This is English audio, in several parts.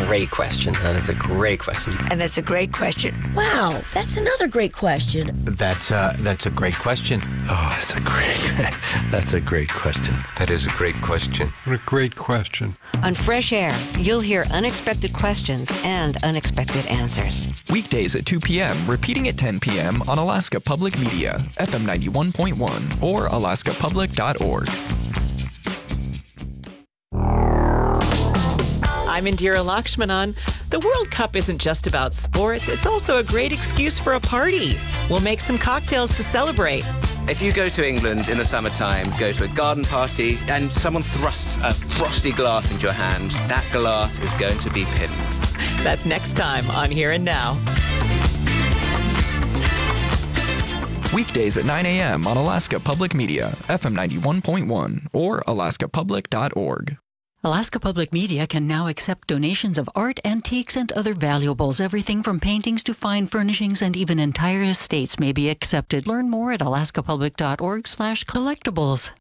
great question. That is a great question. And that's a great question. Wow, that's another great question. That's a great question. Oh, that's a great question. That is a great question. What a great question. On Fresh Air, you'll hear unexpected questions and unexpected answers. Weekdays at 2 p.m., repeating at 10 p.m. on Alaska Public Media, FM 91.1 or alaskapublic.org. I'm Indira Lakshmanan. The World Cup isn't just about sports, it's also a great excuse for a party. We'll make some cocktails to celebrate. If you go to England in the summertime, go to a garden party, and someone thrusts a frosty glass into your hand, that glass is going to be pins. That's next time on Here and Now. Weekdays at 9 a.m. on Alaska Public Media, FM 91.1 or alaskapublic.org. Alaska Public Media can now accept donations of art, antiques, and other valuables. Everything from paintings to fine furnishings and even entire estates may be accepted. Learn more at alaskapublic.org/collectibles.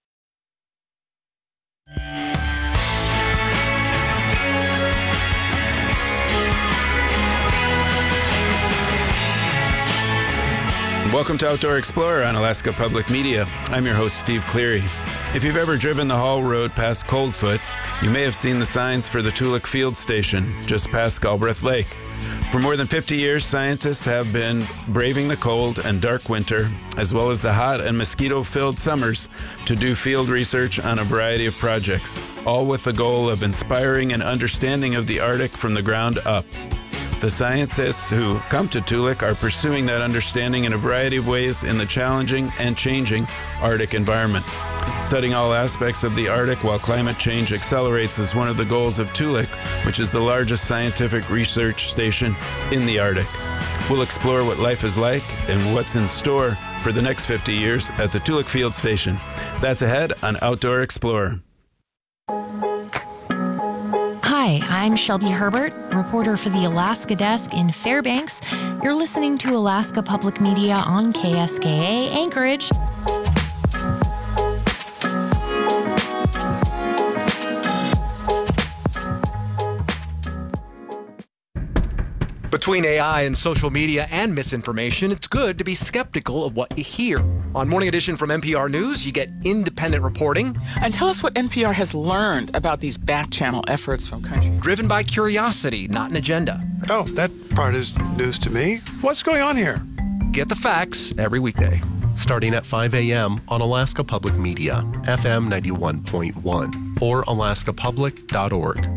Welcome to Outdoor Explorer on Alaska Public Media. I'm your host, Steve Cleary. If you've ever driven the Hall Road past Coldfoot, you may have seen the signs for the Toolik Field Station just past Galbraith Lake. For more than 50 years, scientists have been braving the cold and dark winter, as well as the hot and mosquito-filled summers, to do field research on a variety of projects, all with the goal of inspiring an understanding of the Arctic from the ground up. The scientists who come to Toolik are pursuing that understanding in a variety of ways in the challenging and changing Arctic environment. Studying all aspects of the Arctic while climate change accelerates is one of the goals of Toolik, which is the largest scientific research station in the Arctic. We'll explore what life is like and what's in store for the next 50 years at the Toolik Field Station. That's ahead on Outdoor Explorer. Hi, I'm Shelby Herbert, reporter for the Alaska Desk in Fairbanks. You're listening to Alaska Public Media on KSKA Anchorage. Between AI and social media and misinformation, it's good to be skeptical of what you hear. On Morning Edition from NPR News, you get independent reporting. And tell us what NPR has learned about these back-channel efforts from countries. Driven by curiosity, not an agenda. Oh, that part is news to me. What's going on here? Get the facts every weekday. Starting at 5 a.m. on Alaska Public Media, FM 91.1 or alaskapublic.org.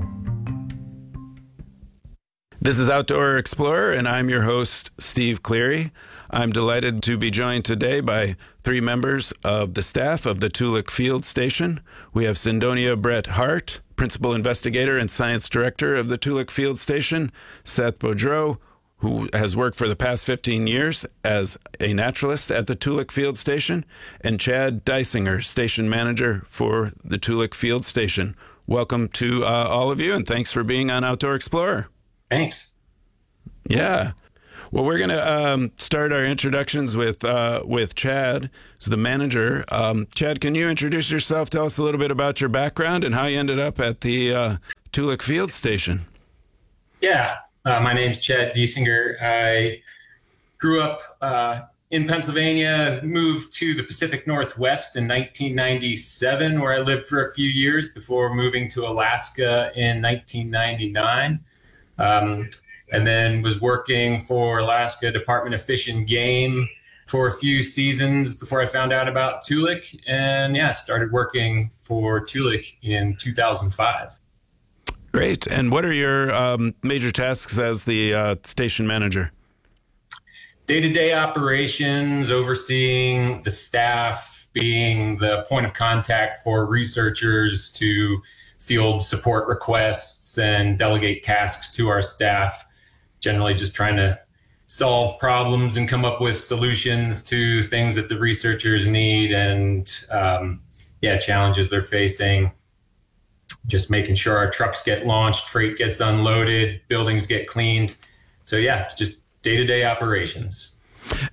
This is Outdoor Explorer, and I'm your host, Steve Cleary. I'm delighted to be joined today by three members of the staff of the Toolik Field Station. We have Cindonia Brett Hart, Principal Investigator and Science Director of the Toolik Field Station, Seth Boudreau, who has worked for the past 15 years as a naturalist at the Toolik Field Station, and Chad Dysinger, Station Manager for the Toolik Field Station. Welcome to all of you, and thanks for being on Outdoor Explorer. Thanks. Yeah. Well, we're going to start our introductions with Chad, who's the manager. Chad, can you introduce yourself? Tell us a little bit about your background and how you ended up at the Toolik Field Station. Yeah. My name's Chad Dysinger. I grew up in Pennsylvania, moved to the Pacific Northwest in 1997, where I lived for a few years before moving to Alaska in 1999. And then was working for Alaska Department of Fish and Game for a few seasons before I found out about Toolik. And yeah, started working for Toolik in 2005. Great. And what are your major tasks as the station manager? Day-to-day operations, overseeing the staff, being the point of contact for researchers to field support requests and delegate tasks to our staff. Generally just trying to solve problems and come up with solutions to things that the researchers need and challenges they're facing. Just making sure our trucks get launched, freight gets unloaded, buildings get cleaned. So yeah, just day-to-day operations.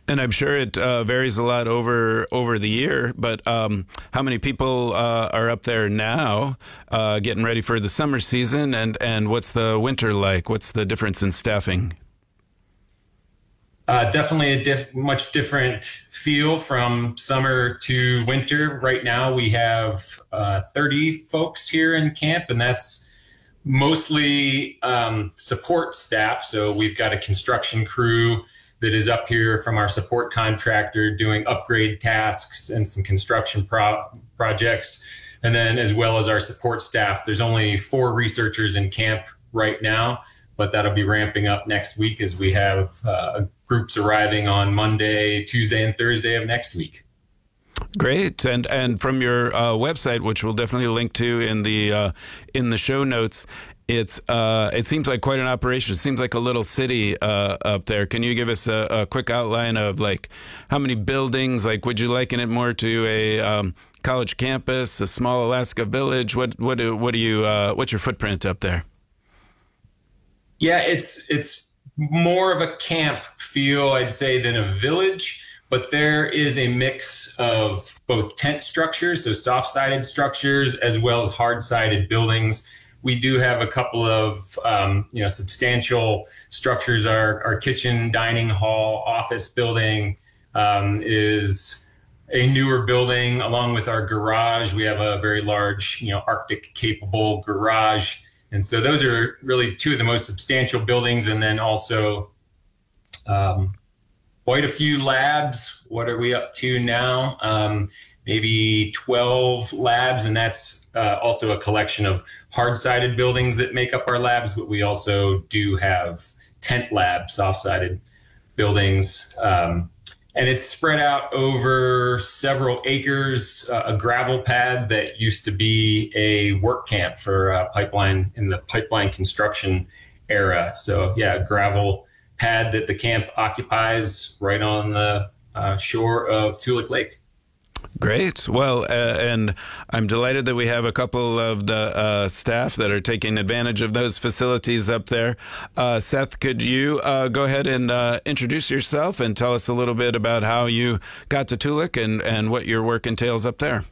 And I'm sure it varies a lot over the year, but how many people are up there now getting ready for the summer season, and what's the winter like? What's the difference in staffing? Definitely a much different feel from summer to winter. Right now we have 30 folks here in camp, and that's mostly support staff. So we've got a construction crew that is up here from our support contractor doing upgrade tasks and some construction projects. And then as well as our support staff, there's only 4 researchers in camp right now, but that'll be ramping up next week as we have groups arriving on Monday, Tuesday, and Thursday of next week. Great, and from your website, which we'll definitely link to in the show notes, it seems like quite an operation. It seems like a little city up there. Can you give us a quick outline of like how many buildings? Like, would you liken it more to a college campus, a small Alaska village? What's your footprint up there? Yeah, it's more of a camp feel, I'd say, than a village. But there is a mix of both tent structures, so soft-sided structures, as well as hard-sided buildings. We do have a couple of substantial structures. Our kitchen, dining hall, office building is a newer building, along with our garage. We have a very large, Arctic-capable garage. And so those are really 2 of the most substantial buildings. And then also quite a few labs. What are we up to now? Maybe 12 labs, and that's also a collection of hard-sided buildings that make up our labs, but we also do have tent labs, soft-sided buildings. And it's spread out over several acres, a gravel pad that used to be a work camp for pipeline in the pipeline construction era. So yeah, a gravel pad that the camp occupies right on the shore of Toolik Lake. Great. Well, and I'm delighted that we have a couple of the staff that are taking advantage of those facilities up there. Seth, could you go ahead and introduce yourself and tell us a little bit about how you got to Toolik and what your work entails up there?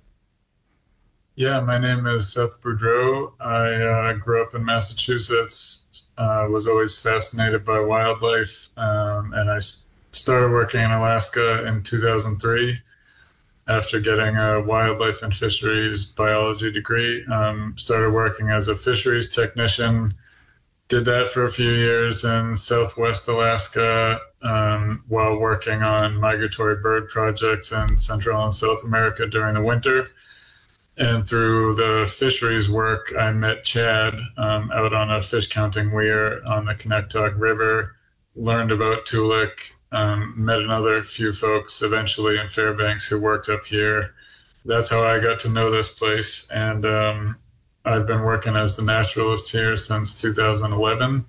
Yeah, my name is Seth Boudreau. I grew up in Massachusetts, was always fascinated by wildlife, and I started working in Alaska in 2003. After getting a wildlife and fisheries biology degree, started working as a fisheries technician, did that for a few years in Southwest Alaska while working on migratory bird projects in Central and South America during the winter. And through the fisheries work, I met Chad out on a fish counting weir on the Connecticut River, learned about Toolik, met another few folks eventually in Fairbanks who worked up here. That's how I got to know this place. And I've been working as the naturalist here since 2011.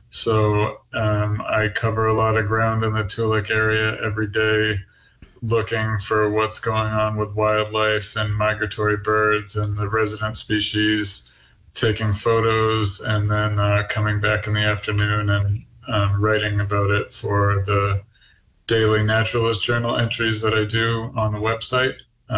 So I cover a lot of ground in the Toolik area every day, looking for what's going on with wildlife and migratory birds and the resident species, taking photos, and then coming back in the afternoon and writing about it for the daily naturalist journal entries that I do on the website.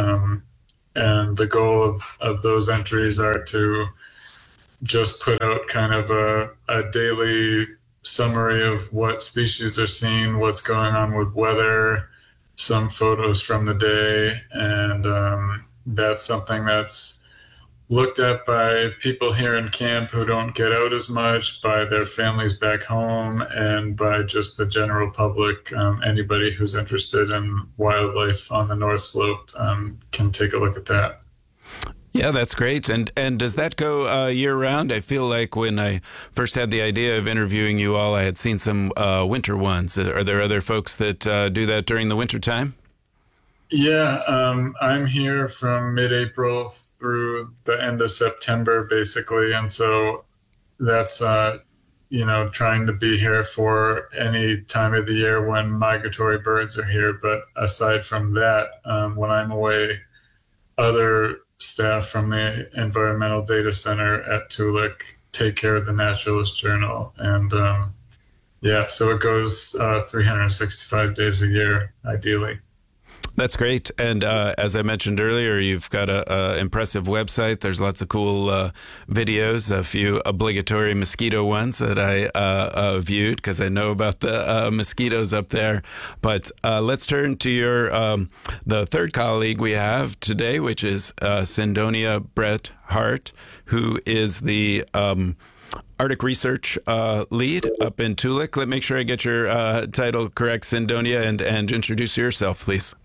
And the goal of those entries are to just put out kind of a daily summary of what species are seen, what's going on with weather, some photos from the day. And that's something that's looked at by people here in camp who don't get out as much, by their families back home, and by just the general public. Anybody who's interested in wildlife on the North Slope can take a look at that. Yeah, that's great. And does that go year round? I feel like when I first had the idea of interviewing you all, I had seen some winter ones. Are there other folks that do that during the winter time? Yeah, I'm here from mid-April through the end of September, basically. And so that's, trying to be here for any time of the year when migratory birds are here. But aside from that, when I'm away, other staff from the Environmental Data Center at Toolik take care of the Naturalist Journal. And Yeah, so it goes 365 days a year, ideally. That's great. And as I mentioned earlier, you've got a impressive website. There's lots of cool videos, a few obligatory mosquito ones that I viewed because I know about the mosquitoes up there. But let's turn to your the third colleague we have today, which is Cydonia Brett Hart, who is the Arctic Research Lead up in Toolik. Let me make sure I get your title correct, Cydonia, and introduce yourself, please.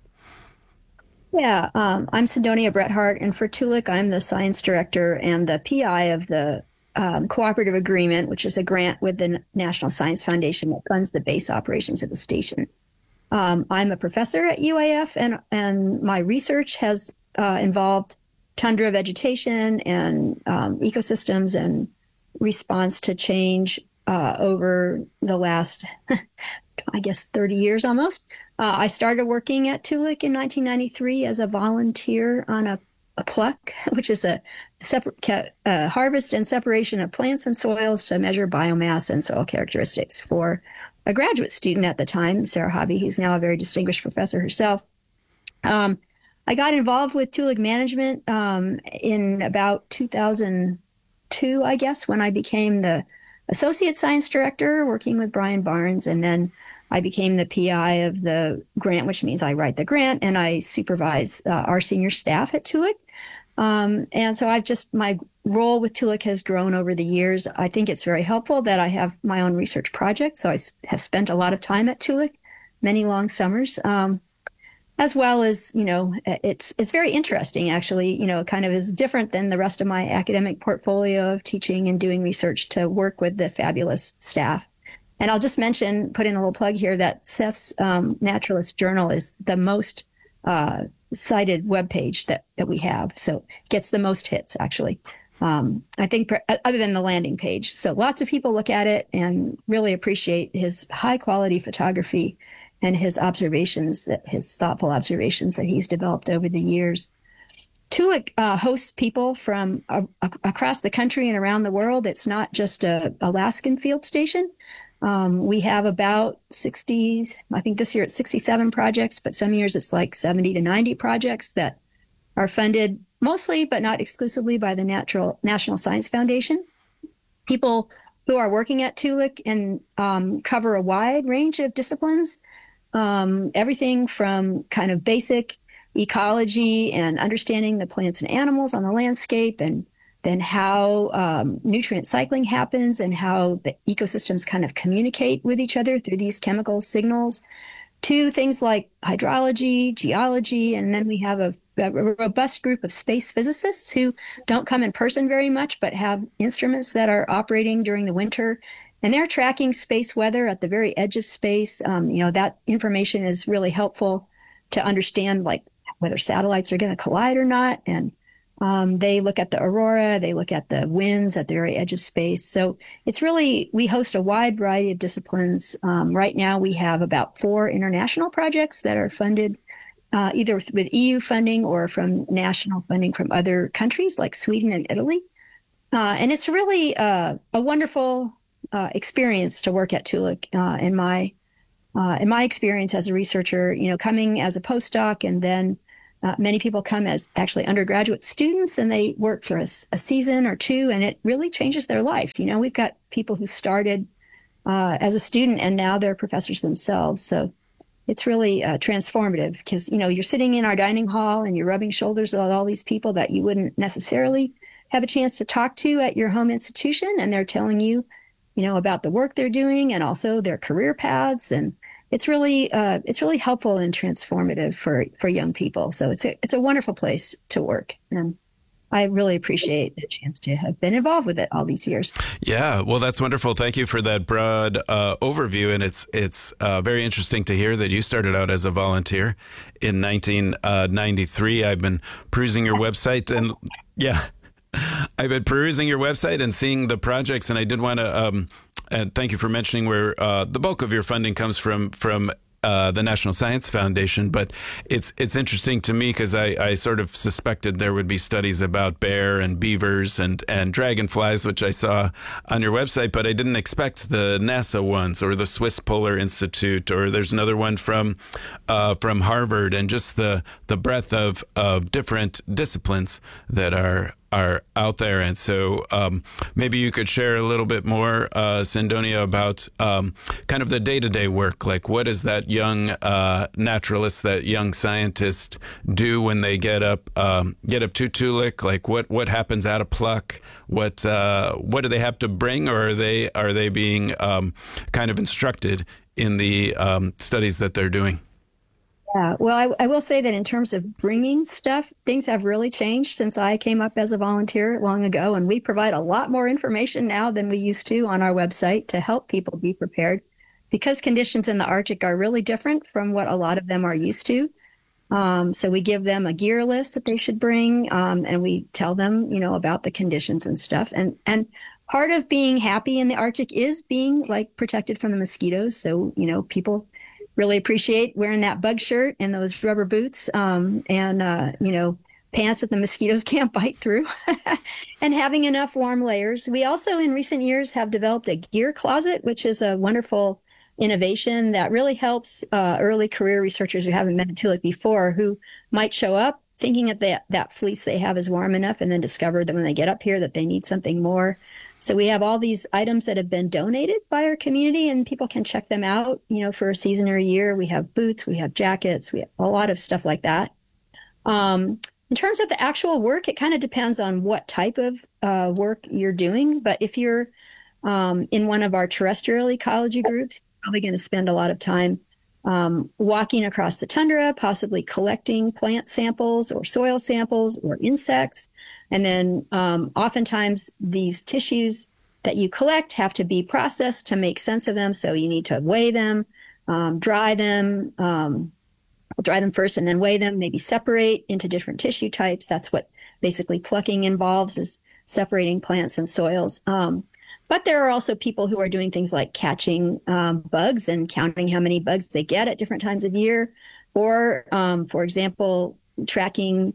Yeah, I'm Cydonia Brett Hart, and for Toolik, I'm the science director and the PI of the cooperative agreement, which is a grant with the National Science Foundation that funds the base operations of the station. I'm a professor at UAF, and my research has involved tundra vegetation and ecosystems and response to change over the last, I guess, 30 years almost. I started working at Toolik in 1993 as a volunteer on a pluck, which is a separate harvest and separation of plants and soils to measure biomass and soil characteristics for a graduate student at the time, Sarah Hobby, who's now a very distinguished professor herself. I got involved with Toolik management in about 2002, I guess, when I became the associate science director working with Brian Barnes, and then I became the PI of the grant, which means I write the grant and I supervise our senior staff at Toolik. And so my role with Toolik has grown over the years. I think it's very helpful that I have my own research project. So I have spent a lot of time at Toolik, many long summers, as well as, it's very interesting, actually, kind of is different than the rest of my academic portfolio of teaching and doing research to work with the fabulous staff. And I'll just put in a little plug here that Seth's Naturalist Journal is the most cited webpage that we have. So it gets the most hits, actually. I think other than the landing page. So lots of people look at it and really appreciate his high quality photography and his thoughtful observations that he's developed over the years. Toolik hosts people from across the country and around the world. It's not just a Alaskan field station. We have about 60, I think this year it's 67 projects, but some years it's like 70 to 90 projects that are funded mostly, but not exclusively, by the National Science Foundation. People who are working at Toolik and cover a wide range of disciplines, everything from kind of basic ecology and understanding the plants and animals on the landscape, and then how nutrient cycling happens and how the ecosystems kind of communicate with each other through these chemical signals, to things like hydrology, geology, and then we have a robust group of space physicists who don't come in person very much, but have instruments that are operating during the winter, and they're tracking space weather at the very edge of space. That information is really helpful to understand, like, whether satellites are going to collide or not, and they look at the aurora, they look at the winds at the very edge of space. So we host a wide variety of disciplines. Right now we have about 4 international projects that are funded either with EU funding or from national funding from other countries like Sweden and Italy. And it's really a wonderful experience to work at Toolik. In my experience as a researcher, coming as a postdoc, and then many people come as actually undergraduate students, and they work for a season or two, and it really changes their life. We've got people who started as a student and now they're professors themselves. So it's really transformative because, you're sitting in our dining hall and you're rubbing shoulders with all these people that you wouldn't necessarily have a chance to talk to at your home institution. And they're telling you, about the work they're doing and also their career paths. And it's really helpful and transformative for young people. So it's a wonderful place to work. And I really appreciate the chance to have been involved with it all these years. Yeah, well, that's wonderful. Thank you for that broad overview. And it's very interesting to hear that you started out as a volunteer in 1993. I've been perusing your website and seeing the projects. And I did want to and thank you for mentioning where the bulk of your funding comes from the National Science Foundation. But it's interesting to me because I sort of suspected there would be studies about bear and beavers and dragonflies, which I saw on your website, but I didn't expect the NASA ones or the Swiss Polar Institute, or there's another one from Harvard, and just the breadth of different disciplines that are out there. And so maybe you could share a little bit more, Cydonia, about kind of the day-to-day work. Like, what does that young naturalist, that young scientist do when they get up to Toolik? Like, what happens at a pluck? What do they have to bring, or are they being kind of instructed in the studies that they're doing? Yeah, well, I will say that in terms of bringing stuff, things have really changed since I came up as a volunteer long ago, and we provide a lot more information now than we used to on our website to help people be prepared, because conditions in the Arctic are really different from what a lot of them are used to. So we give them a gear list that they should bring, and we tell them, about the conditions and stuff. And part of being happy in the Arctic is being protected from the mosquitoes. So, people really appreciate wearing that bug shirt and those rubber boots, and pants that the mosquitoes can't bite through, and having enough warm layers. We also, in recent years, have developed a gear closet, which is a wonderful innovation that really helps early career researchers who haven't been to Toolik before, who might show up thinking that fleece they have is warm enough, and then discover that when they get up here that they need something more. So we have all these items that have been donated by our community, and people can check them out, for a season or a year. We have boots, we have jackets, we have a lot of stuff like that. In terms of the actual work, it kind of depends on what type of work you're doing. But if you're in one of our terrestrial ecology groups, you're probably going to spend a lot of time walking across the tundra, possibly collecting plant samples or soil samples or insects. And then oftentimes these tissues that you collect have to be processed to make sense of them. So you need to weigh them, dry them first and then weigh them, maybe separate into different tissue types. That's what basically plucking involves, is separating plants and soils. But there are also people who are doing things like catching bugs and counting how many bugs they get at different times of year, or, for example, tracking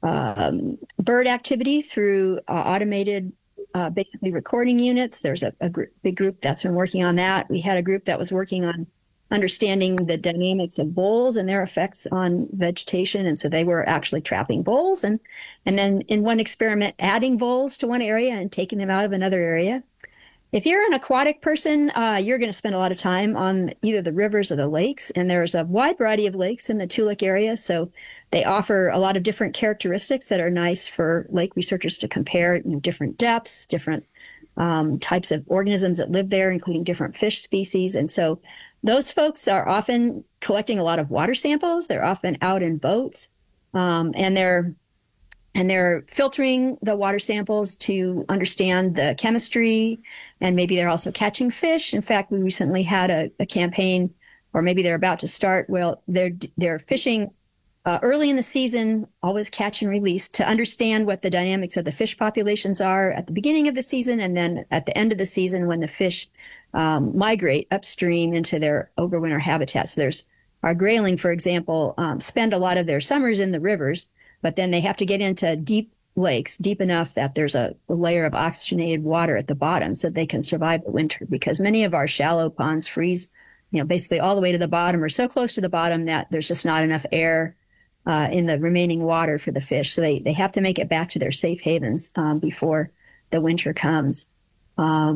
bird activity through automated, basically recording units. There's a big group that's been working on that. We had a group that was working on understanding the dynamics of voles and their effects on vegetation. And so they were actually trapping voles and then in one experiment, adding voles to one area and taking them out of another area. If you're an aquatic person, you're going to spend a lot of time on either the rivers or the lakes. And there's a wide variety of lakes in the Toolik area. So they offer a lot of different characteristics that are nice for lake researchers to compare, different depths, different types of organisms that live there, including different fish species. And so those folks are often collecting a lot of water samples. They're often out in boats, and they're filtering the water samples to understand the chemistry, and maybe they're also catching fish. In fact, we recently had a campaign, or maybe they're about to start. Well, they're fishing early in the season, always catch and release, to understand what the dynamics of the fish populations are at the beginning of the season, and then at the end of the season when the fish migrate upstream into their overwinter habitats. So there's our grayling, for example, spend a lot of their summers in the rivers, but then they have to get into deep lakes, deep enough that there's a layer of oxygenated water at the bottom so they can survive the winter, because many of our shallow ponds freeze, basically all the way to the bottom, or so close to the bottom that there's just not enough air in the remaining water for the fish. So they have to make it back to their safe havens before the winter comes.